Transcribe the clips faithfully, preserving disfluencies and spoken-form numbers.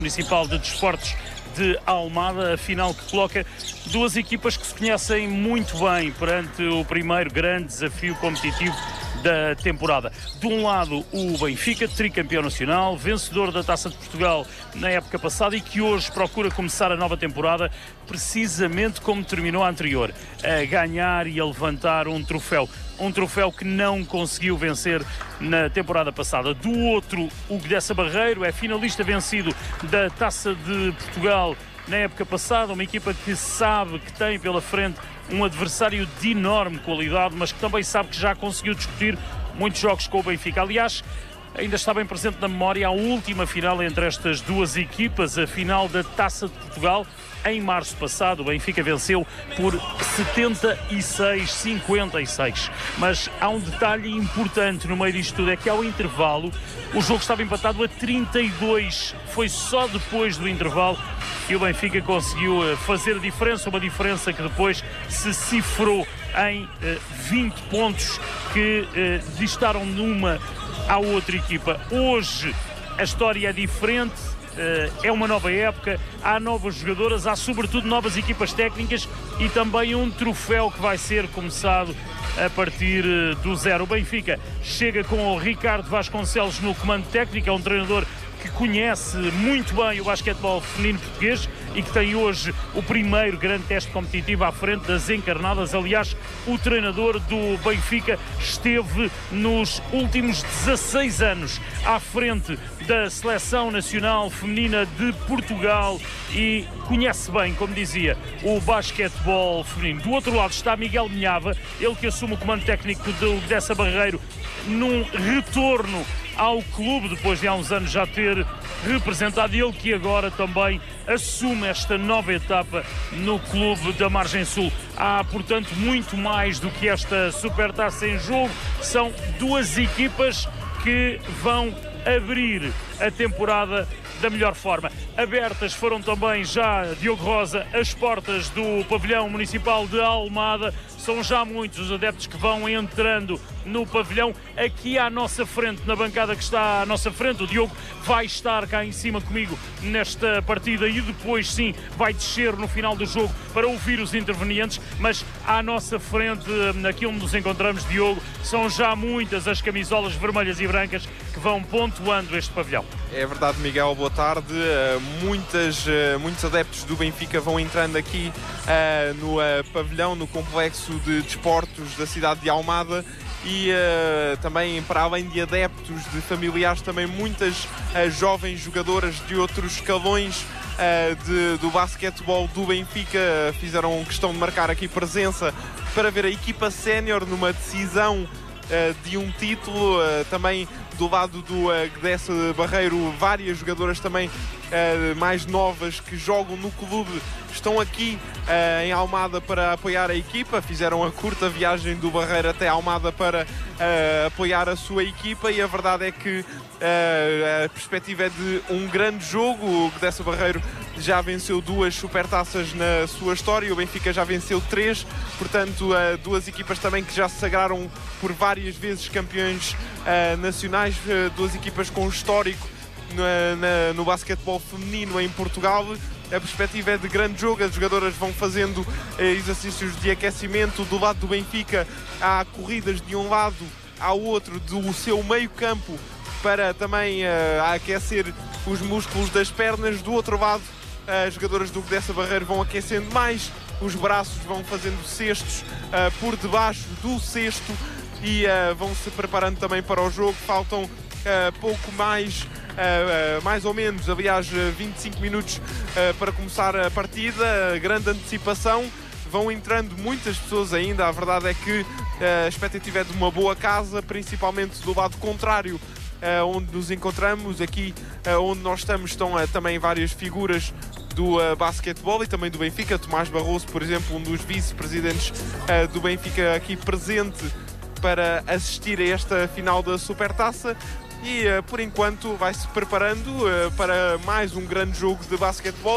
Municipal de Desportos de Almada, a final que coloca duas equipas que se conhecem muito bem perante o primeiro grande desafio competitivo da temporada. De um lado, o Benfica, tricampeão nacional, vencedor da Taça de Portugal na época passada e que hoje procura começar a nova temporada precisamente como terminou a anterior, a ganhar e a levantar um troféu. Um troféu que não conseguiu vencer na temporada passada. Do outro, o Godessa Barreiro é finalista vencido da Taça de Portugal na época passada, uma equipa que sabe que tem pela frente um adversário de enorme qualidade, mas que também sabe que já conseguiu discutir muitos jogos com o Benfica. Aliás, ainda está bem presente na memória a última final entre estas duas equipas, a final da Taça de Portugal. Em março passado, o Benfica venceu por setenta e seis a cinquenta e seis. Mas há um detalhe importante no meio disto tudo, é que ao intervalo o jogo estava empatado a trinta e dois. Foi só depois do intervalo que o Benfica conseguiu fazer a diferença, uma diferença que depois se cifrou em eh, vinte pontos que eh, distaram numa à outra equipa. Hoje a história é diferente. Uh, é uma nova época, há novas jogadoras, há sobretudo novas equipas técnicas e também um troféu que vai ser começado a partir uh, do zero. O Benfica chega com o Ricardo Vasconcelos no comando técnico, é um treinador que conhece muito bem o basquetebol feminino português e que tem hoje o primeiro grande teste competitivo à frente das encarnadas. Aliás, o treinador do Benfica esteve nos últimos dezasseis anos à frente da Seleção Nacional Feminina de Portugal e conhece bem, como dizia, o basquetebol feminino. Do outro lado está Miguel Minhava, ele que assume o comando técnico do Godessa Barreiro num retorno ao clube, depois de há uns anos já ter representado, ele que agora também assume esta nova etapa no clube da Margem Sul. Há, portanto, muito mais do que esta Supertaça em jogo. São duas equipas que vão abrir a temporada da melhor forma. Abertas foram também já, Diogo Rosa, as portas do pavilhão municipal de Almada. São já muitos os adeptos que vão entrando no pavilhão. Aqui à nossa frente, na bancada que está à nossa frente, o Diogo vai estar cá em cima comigo nesta partida e depois sim vai descer no final do jogo para ouvir os intervenientes, mas à nossa frente, aqui onde nos encontramos, Diogo, são já muitas as camisolas vermelhas e brancas que vão pontuando este pavilhão. É verdade, Miguel, boa tarde. Muitas, muitos adeptos do Benfica vão entrando aqui uh, no uh, pavilhão, no complexo de desportos da cidade de Almada e uh, também, para além de adeptos, de familiares, também muitas uh, jovens jogadoras de outros escalões uh, de, do basquetebol do Benfica fizeram questão de marcar aqui presença para ver a equipa sénior numa decisão uh, de um título. Uh, também do lado do uh, Godessa Barreiro, várias jogadoras também uh, mais novas que jogam no clube estão aqui uh, em Almada para apoiar a equipa. Fizeram a curta viagem do Barreiro até Almada para uh, apoiar a sua equipa e a verdade é que uh, a perspectiva é de um grande jogo. O Godessa Barreiro já venceu duas supertaças na sua história, o Benfica já venceu três, portanto uh, duas equipas também que já se sagraram por várias vezes campeões uh, nacionais, uh, duas equipas com histórico no, na, no basquetebol feminino em Portugal. A perspectiva é de grande jogo, as jogadoras vão fazendo uh, exercícios de aquecimento. Do lado do Benfica há corridas de um lado ao outro do seu meio campo para também uh, aquecer os músculos das pernas. Do outro lado, as jogadoras do Godessa Barreiro vão aquecendo mais os braços, vão fazendo cestos uh, por debaixo do cesto e uh, vão se preparando também para o jogo. Faltam uh, pouco mais, uh, uh, mais ou menos, aliás, vinte e cinco minutos uh, para começar a partida. Grande antecipação, vão entrando muitas pessoas ainda. A verdade é que uh, a expectativa é de uma boa casa, principalmente do lado contrário, Uh, onde nos encontramos. Aqui uh, onde nós estamos estão uh, também várias figuras do uh, basquetebol e também do Benfica. Tomás Barroso, por exemplo, um dos vice-presidentes uh, do Benfica, aqui presente para assistir a esta final da Supertaça e uh, por enquanto vai-se preparando uh, para mais um grande jogo de basquetebol.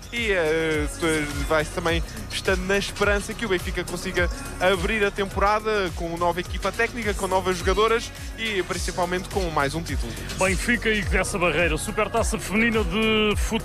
e uh, vai-se também estando na esperança que o Benfica consiga abrir a temporada com nova equipa técnica, com novas jogadoras e principalmente com mais um título. Benfica e dessa barreira, Supertaça Feminina de Futebol.